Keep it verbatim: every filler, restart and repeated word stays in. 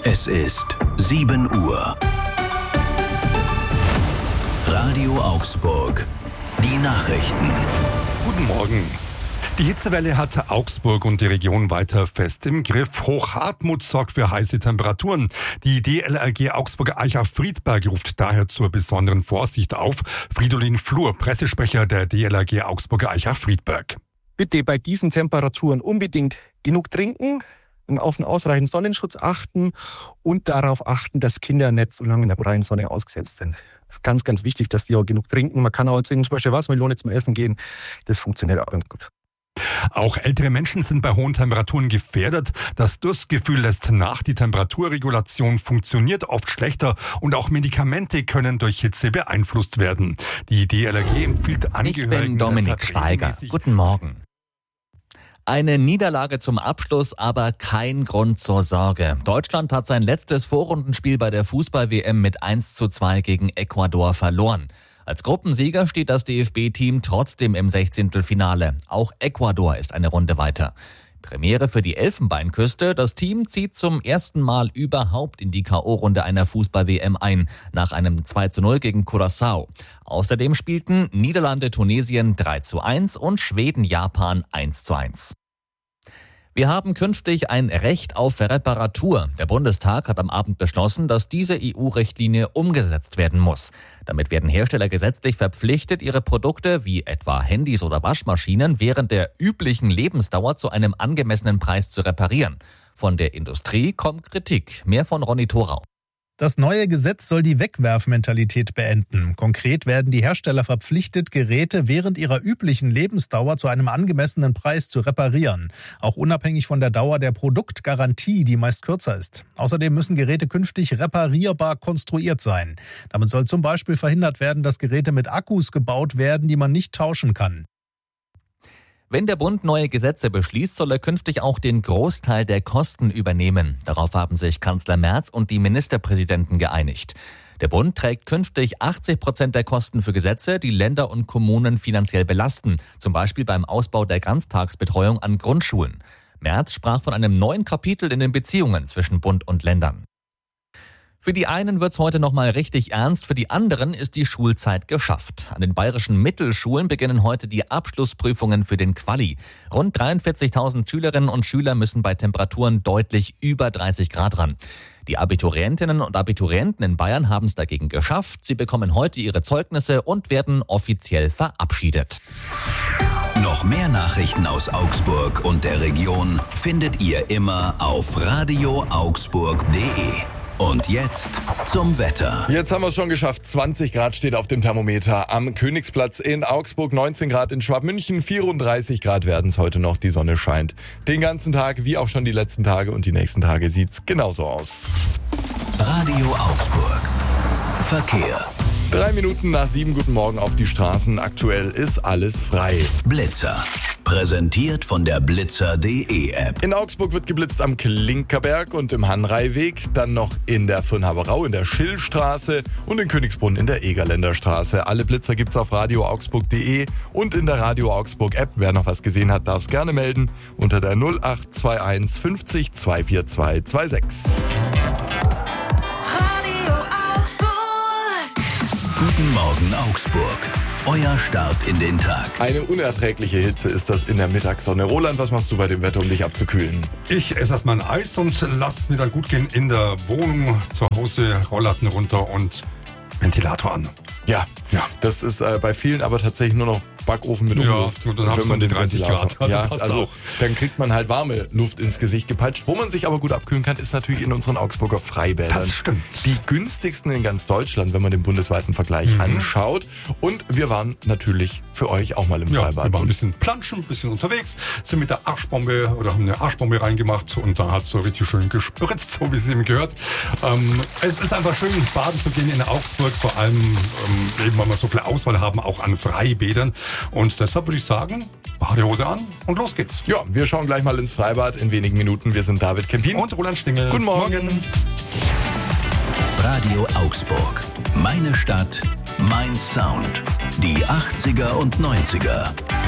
Es ist sieben Uhr. Radio Augsburg. Die Nachrichten. Guten Morgen. Die Hitzewelle hat Augsburg und die Region weiter fest im Griff. Hochhartmut sorgt für heiße Temperaturen. Die D L R G Augsburger Aichach-Friedberg ruft daher zur besonderen Vorsicht auf. Fridolin Flur, Pressesprecher der D L R G Augsburger Aichach-Friedberg. Bitte bei diesen Temperaturen unbedingt genug trinken, auf einen ausreichenden Sonnenschutz achten und darauf achten, dass Kinder nicht so lange in der prallen Sonne ausgesetzt sind. Ganz, ganz wichtig, dass die auch genug trinken. Man kann auch zum Beispiel Wassermelone zum Essen gehen. Das funktioniert auch ganz gut. Auch ältere Menschen sind bei hohen Temperaturen gefährdet. Das Durstgefühl lässt nach. Die Temperaturregulation funktioniert oft schlechter und auch Medikamente können durch Hitze beeinflusst werden. Die D L R G empfiehlt Angehörigen... Ich bin Dominik Steiger. Guten Morgen. Eine Niederlage zum Abschluss, aber kein Grund zur Sorge. Deutschland hat sein letztes Vorrundenspiel bei der Fußball-W M mit eins zu zwei gegen Ecuador verloren. Als Gruppensieger steht das D F B-Team trotzdem im Sechzehntelfinale. Auch Ecuador ist eine Runde weiter. Premiere für die Elfenbeinküste. Das Team zieht zum ersten Mal überhaupt in die K O-Runde einer Fußball-W M ein, nach einem zwei zu null gegen Curaçao. Außerdem spielten Niederlande Tunesien drei zu eins und Schweden Japan eins zu eins. Wir haben künftig ein Recht auf Reparatur. Der Bundestag hat am Abend beschlossen, dass diese E U-Richtlinie umgesetzt werden muss. Damit werden Hersteller gesetzlich verpflichtet, ihre Produkte wie etwa Handys oder Waschmaschinen während der üblichen Lebensdauer zu einem angemessenen Preis zu reparieren. Von der Industrie kommt Kritik. Mehr von Ronny Thorau. Das neue Gesetz soll die Wegwerfmentalität beenden. Konkret werden die Hersteller verpflichtet, Geräte während ihrer üblichen Lebensdauer zu einem angemessenen Preis zu reparieren. Auch unabhängig von der Dauer der Produktgarantie, die meist kürzer ist. Außerdem müssen Geräte künftig reparierbar konstruiert sein. Damit soll zum Beispiel verhindert werden, dass Geräte mit Akkus gebaut werden, die man nicht tauschen kann. Wenn der Bund neue Gesetze beschließt, soll er künftig auch den Großteil der Kosten übernehmen. Darauf haben sich Kanzler Merz und die Ministerpräsidenten geeinigt. Der Bund trägt künftig achtzig Prozent der Kosten für Gesetze, die Länder und Kommunen finanziell belasten. Zum Beispiel beim Ausbau der Ganztagsbetreuung an Grundschulen. Merz sprach von einem neuen Kapitel in den Beziehungen zwischen Bund und Ländern. Für die einen wird's heute nochmal richtig ernst, für die anderen ist die Schulzeit geschafft. An den bayerischen Mittelschulen beginnen heute die Abschlussprüfungen für den Quali. Rund dreiundvierzigtausend Schülerinnen und Schüler müssen bei Temperaturen deutlich über dreißig Grad ran. Die Abiturientinnen und Abiturienten in Bayern haben es dagegen geschafft. Sie bekommen heute ihre Zeugnisse und werden offiziell verabschiedet. Noch mehr Nachrichten aus Augsburg und der Region findet ihr immer auf radio augsburg punkt de. Und jetzt zum Wetter. Jetzt haben wir es schon geschafft. zwanzig Grad steht auf dem Thermometer am Königsplatz in Augsburg, neunzehn Grad in Schwabmünchen, vierunddreißig Grad werden es heute noch. Die Sonne scheint den ganzen Tag, wie auch schon die letzten Tage, und die nächsten Tage sieht's genauso aus. Radio Augsburg. Verkehr. Drei Minuten nach sieben, guten Morgen auf die Straßen. Aktuell ist alles frei. Blitzer. Präsentiert von der blitzer punkt de App. In Augsburg wird geblitzt am Klinkerberg und im Hanraiweg, dann noch in der Fürnhaberau, in der Schillstraße und in Königsbrunn in der Egerländer Straße. Alle Blitzer gibt's auf radio augsburg punkt de und in der Radio Augsburg App. Wer noch was gesehen hat, darf es gerne melden unter der null acht zwei eins fünfzig zwei vier zwei zwei sechs. Guten Morgen Augsburg. Euer Start in den Tag. Eine unerträgliche Hitze ist das in der Mittagssonne. Roland, was machst du bei dem Wetter, um dich abzukühlen? Ich esse erstmal ein Eis und lass es mir dann gut gehen in der Wohnung. Zu Hause Rollladen runter und Ventilator an. Ja, ja. Das ist äh, bei vielen aber tatsächlich nur noch Backofen mit Umluft. Ja, und dann hast du die dreißig Grad. Also, ja, also dann kriegt man halt warme Luft ins Gesicht gepeitscht. Wo man sich aber gut abkühlen kann, ist natürlich in unseren Augsburger Freibädern. Das stimmt. Die günstigsten in ganz Deutschland, wenn man den bundesweiten Vergleich mhm. anschaut. Und wir waren natürlich für euch auch mal im ja, Freibad. Wir waren ein bisschen planschen, ein bisschen unterwegs, sind mit der Arschbombe oder haben eine Arschbombe reingemacht und da hat es so richtig schön gespritzt, so wie es eben gehört. Ähm, es ist einfach schön, baden zu gehen in Augsburg, vor allem ähm, eben, weil wir so viel Auswahl haben, auch an Freibädern. Und deshalb würde ich sagen, Badehose an und los geht's. Ja, wir schauen gleich mal ins Freibad in wenigen Minuten. Wir sind David Kempin und Roland Stingel. Guten Morgen. Radio Augsburg. Meine Stadt, mein Sound. Die achtziger und neunziger.